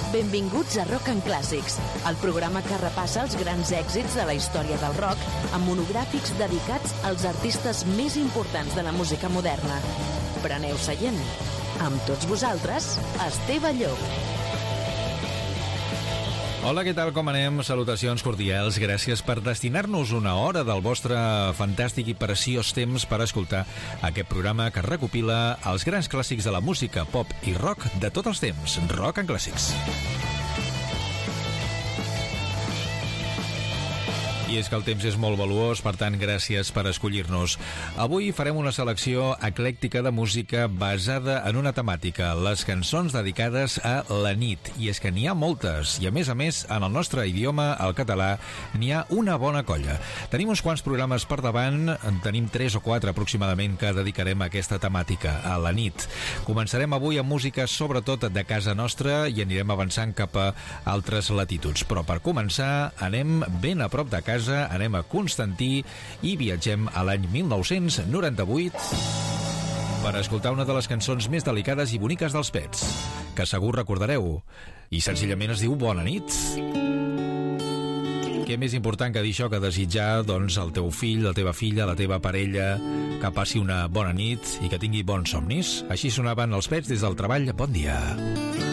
Benvinguts a Rock and Clàssics, el programa que repassa els grans èxits de la història del rock amb monogràfics dedicats als artistes més importants de la música moderna. Preneu seient. Amb tots vosaltres, Esteve Llop. Hola, què tal, com anem? Salutacions cordials, gràcies per destinar-nos una hora del vostre fantàstic i preciós temps per escoltar aquest programa que recopila els grans clàssics de la música pop i rock de tots els temps, Rock and Clàssics. I és que el temps és molt valuós, per tant, gràcies per escollir-nos. Avui farem una selecció eclèctica de música basada en una temàtica, les cançons dedicades a la nit. I és que n'hi ha moltes, i a més, en el nostre idioma, el català, n'hi ha una bona colla. Tenim uns quants programes per davant, en tenim 3 o 4 aproximadament que dedicarem a aquesta temàtica, a la nit. Començarem avui amb música sobretot de casa nostra i anirem avançant cap a altres latituds. Però per començar, anem ben a prop de casa, anem a Constantí i viatgem a l'any 1998 per escoltar una de les cançons més delicades i boniques dels Pets, que segur recordareu, i senzillament es diu Bona nit. Què més important que dir això, que desitjar doncs al teu fill, la teva filla, la teva parella, que passi una bona nit i que tingui bons somnis? Així sonaven els Pets des del treball. Bon dia.